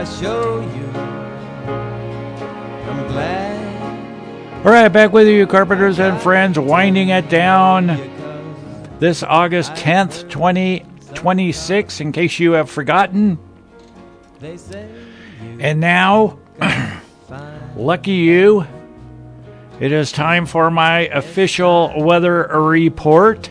I show you I'm glad. All right, back with you, Carpenters and friends, winding it down this August 10th, 2026, in case you have forgotten. And now, lucky you, it is time for my official weather report.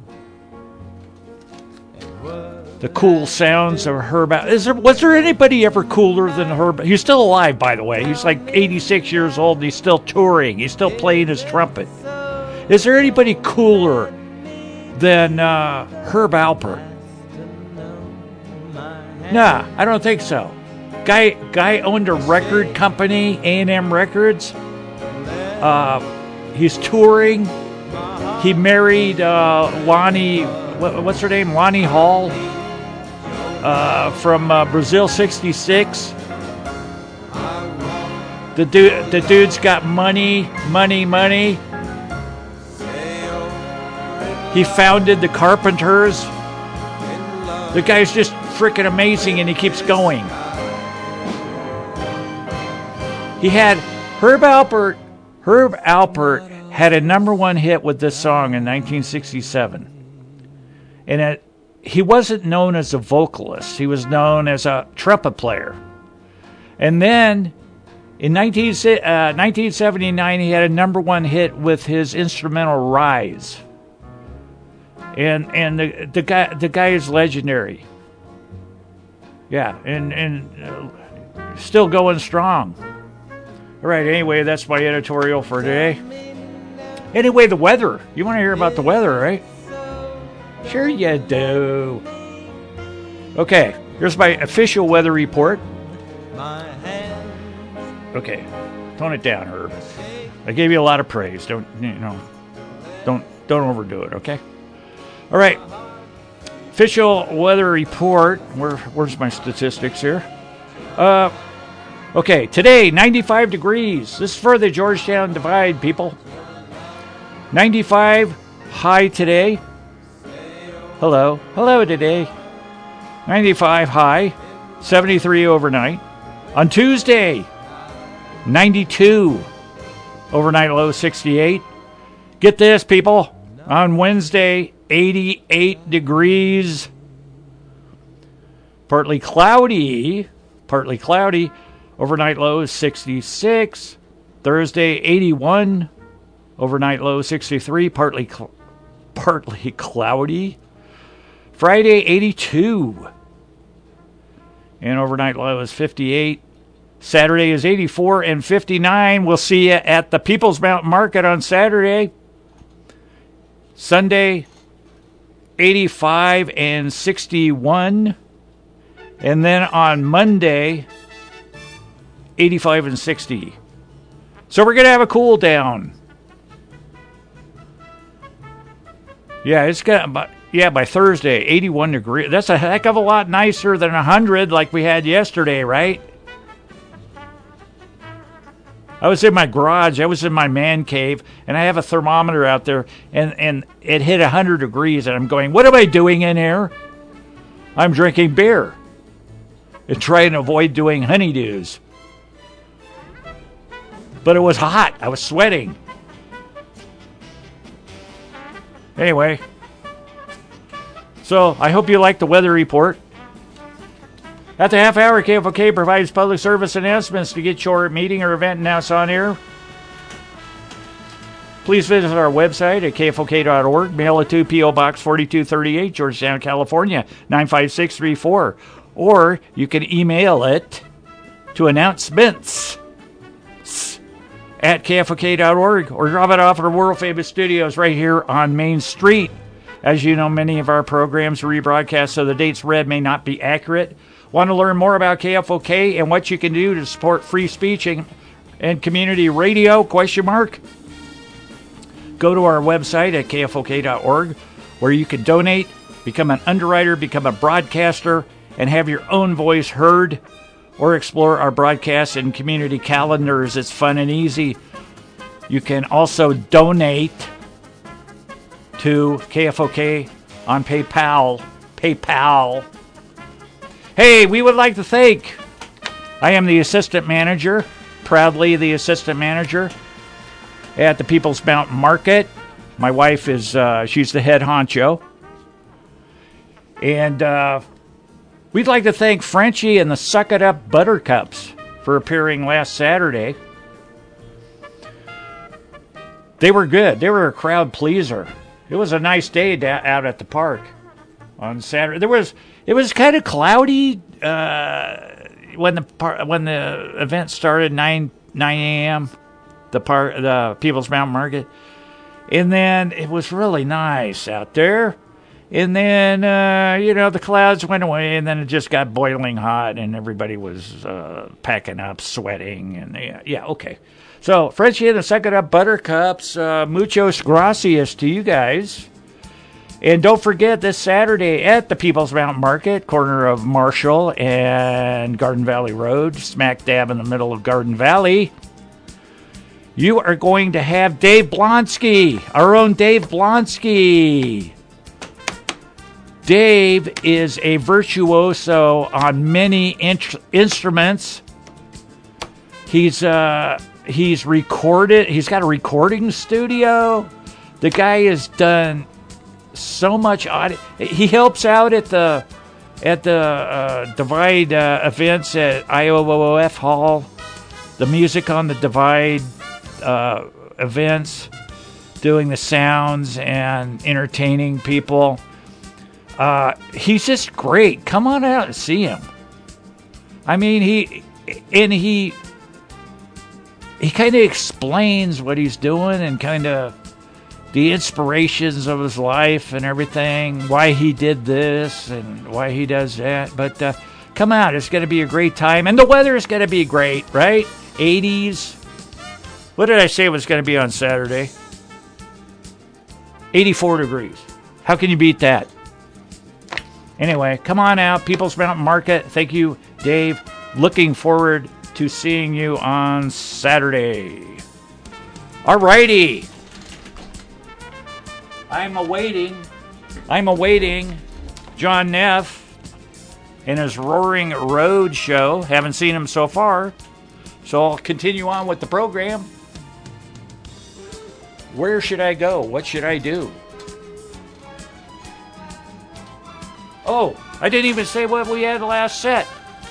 The cool sounds of Herb. Was there anybody ever cooler than Herb? He's still alive, by the way. He's like 86 years old, and he's still touring. He's still playing his trumpet. Is there anybody cooler than Herb Alpert? Nah, I don't think so. Guy owned a record company, A&M Records. He's touring. He married Lonnie. What's her name? Lonnie Hall. From Brazil 66. The dude's got money. He founded the Carpenters. The guy's just freaking amazing, and he keeps going. He had Herb Alpert had a #1 hit with this song in 1967. And he wasn't known as a vocalist. He was known as a trumpet player. And then in 1979, he had a #1 hit with his instrumental Rise. And the guy is legendary. Yeah, and still going strong. All right, anyway, that's my editorial for today. Anyway, the weather. You want to hear about the weather, right? Sure you do. Okay, here's my official weather report. Okay, tone it down, Herb. I gave you a lot of praise. Don't overdo it, okay? All right. Official weather report. Where's my statistics here? Okay, today, 95 degrees. This is for the Georgetown Divide, people. 95 high today. Hello today. 95 high, 73 overnight. On Tuesday, 92 overnight low, 68. Get this, people. On Wednesday, 88 degrees. Partly cloudy. Overnight low is 66. Thursday, 81. Overnight low, 63. Partly cloudy. Friday, 82. And overnight low is 58. Saturday is 84 and 59. We'll see you at the People's Mountain Market on Saturday. Sunday, 85 and 61. And then on Monday, 85 and 60. So we're going to have a cool down. Yeah, it's got by Thursday, 81 degrees. That's a heck of a lot nicer than 100 like we had yesterday, right? I was in my garage. I was in my man cave, and I have a thermometer out there, and it hit 100 degrees, and I'm going, what am I doing in here? I'm drinking beer and trying to avoid doing honeydews. But it was hot. I was sweating. Anyway, so I hope you like the weather report. At the half hour, KFOK provides public service announcements. To get your meeting or event announced on air, please visit our website at kfok.org. Mail it to P.O. Box 4238, Georgetown, California, 95634. Or you can email it to announcements at kfok.org, or drop it off at our world-famous studios right here on Main Street. As you know, many of our programs are rebroadcast, so the dates read may not be accurate. Want to learn more about KFOK and what you can do to support free speech and community radio? ? Go to our website at kfok.org, where you can donate, become an underwriter, become a broadcaster, and have your own voice heard, or explore our broadcast and community calendars. It's fun and easy. You can also donate to KFOK on PayPal. Hey, we would like to thank I am the assistant manager, proudly the assistant manager at the People's Mountain Market. My wife is, she's the head honcho. And we'd like to thank Frenchie and the Suck It Up Buttercups for appearing last Saturday. They were good. They were a crowd pleaser. It was a nice day out at the park on Saturday. It was kind of cloudy when the event started, 9 a.m. the People's Mountain Market, and then it was really nice out there. And then the clouds went away, and then it just got boiling hot, and everybody was packing up, sweating, and okay. So, Frenchie and the Suck It Up Buttercups, muchos gracias to you guys. And don't forget, this Saturday at the People's Mountain Market, corner of Marshall and Garden Valley Road, smack dab in the middle of Garden Valley, you are going to have Dave Blonsky, our own Dave Blonsky. Dave is a virtuoso on many instruments. He's recorded. He's got a recording studio. The guy has done so much audio. He helps out at the Divide events at IOOF Hall. The Music on the Divide events, doing the sounds and entertaining people. He's just great. Come on out and see him. I mean, he kind of explains what he's doing and kind of the inspirations of his life and everything, why he did this and why he does that. But come out. It's going to be a great time. And the weather is going to be great, right? 80s. What did I say was going to be on Saturday? 84 degrees. How can you beat that? Anyway, come on out. People's Mountain Market. Thank you, Dave. Looking forward to seeing you on Saturday. All righty. I'm awaiting John Neff and his Roaring Road show. Haven't seen him so far, so I'll continue on with the program. Where should I go? What should I do? Oh, I didn't even say what we had last set.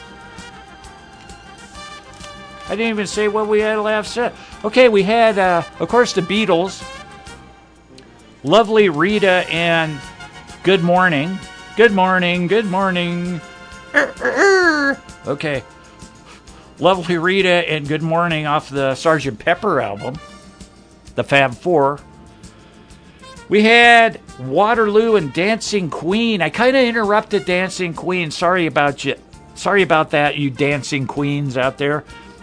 Okay, we had, of course, the Beatles. Lovely Rita and Good Morning. Good morning, good morning. Okay. Lovely Rita and Good Morning off the Sgt. Pepper album, the Fab Four. We had Waterloo and Dancing Queen. I kind of interrupted Dancing Queen. Sorry about that, you Dancing Queens out there.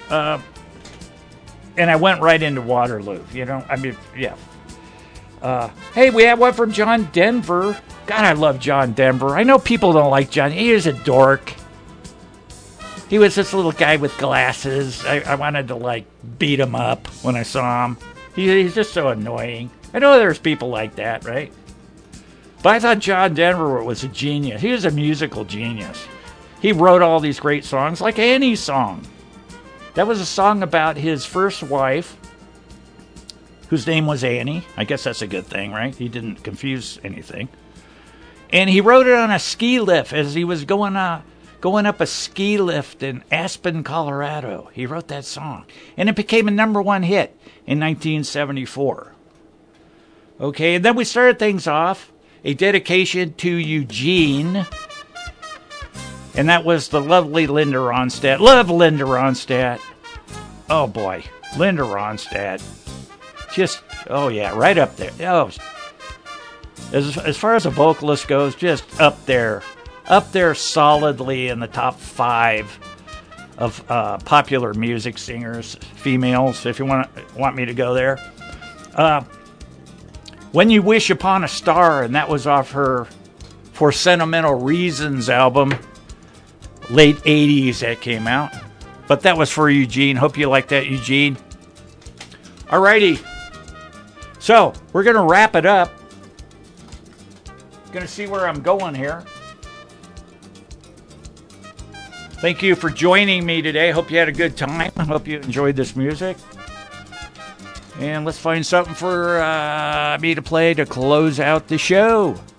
And I went right into Waterloo, yeah. Hey, we had one from John Denver. God, I love John Denver. I know people don't like John. He is a dork. He was this little guy with glasses. I wanted to, beat him up when I saw him. He's just so annoying. I know there's people like that, right? But I thought John Denver was a genius. He was a musical genius. He wrote all these great songs, like Annie's song. That was a song about his first wife, whose name was Annie. I guess that's a good thing, right? He didn't confuse anything. And he wrote it on a ski lift as he was going up a ski lift in Aspen, Colorado. He wrote that song. And it became a #1 hit in 1974. Okay, and then we started things off. A dedication to Eugene. And that was the lovely Linda Ronstadt. Love Linda Ronstadt. Oh, boy. Linda Ronstadt. Just, oh, yeah, right up there. Oh, as far as a vocalist goes, just up there. Up there solidly in the top 5 of popular music singers, females, if you want me to go there. When You Wish Upon a Star, and that was off her For Sentimental Reasons album. Late 80s that came out. But that was for Eugene. Hope you like that, Eugene. Alrighty. So, we're going to wrap it up. Going to see where I'm going here. Thank you for joining me today. Hope you had a good time. I hope you enjoyed this music. And let's find something for me to play to close out the show.